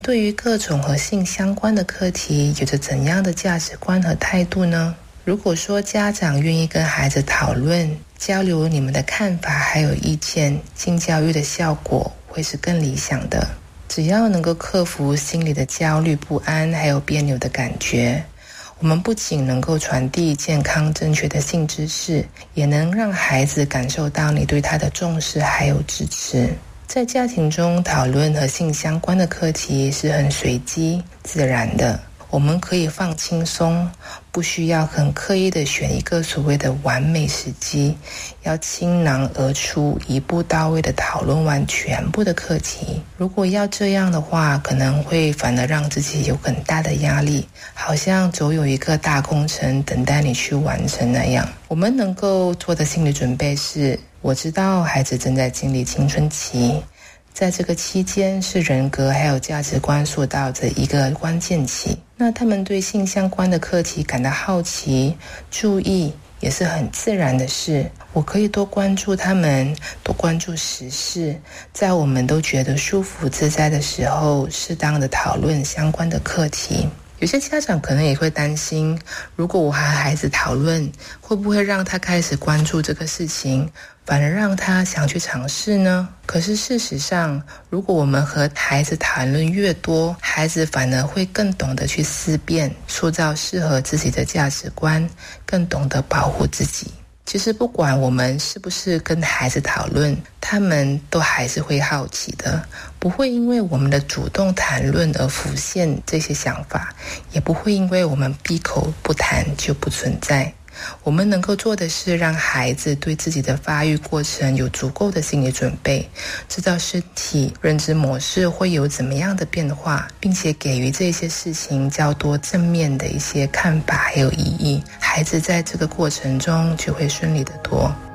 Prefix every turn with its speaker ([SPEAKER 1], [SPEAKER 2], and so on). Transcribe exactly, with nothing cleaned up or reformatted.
[SPEAKER 1] 对于各种和性相关的课题，有着怎样的价值观和态度呢？如果说家长愿意跟孩子讨论、交流你们的看法还有意见，性教育的效果会是更理想的。只要能够克服心里的焦虑不安还有别扭的感觉，我们不仅能够传递健康正确的性知识，也能让孩子感受到你对他的重视还有支持。在家庭中讨论和性相关的课题是很随机自然的，我们可以放轻松，不需要很刻意的选一个所谓的完美时机，要倾囊而出，一步到位的讨论完全部的课题。如果要这样的话，可能会反而让自己有很大的压力，好像总有一个大工程等待你去完成那样。我们能够做的心理准备是，我知道孩子正在经历青春期，在这个期间是人格还有价值观塑造的一个关键期，那他们对性相关的课题感到好奇、注意也是很自然的事。我可以多关注他们，多关注时事，在我们都觉得舒服自在的时候，适当的讨论相关的课题。有些家长可能也会担心，如果我和孩子讨论，会不会让他开始关注这个事情，反而让他想去尝试呢？可是事实上，如果我们和孩子谈论越多，孩子反而会更懂得去思辨，塑造适合自己的价值观，更懂得保护自己。其实不管我们是不是跟孩子讨论，他们都还是会好奇的，不会因为我们的主动谈论而浮现这些想法，也不会因为我们闭口不谈就不存在。我们能够做的是让孩子对自己的发育过程有足够的心理准备，知道身体认知模式会有怎么样的变化，并且给予这些事情较多正面的一些看法还有意义，孩子在这个过程中就会顺利得多。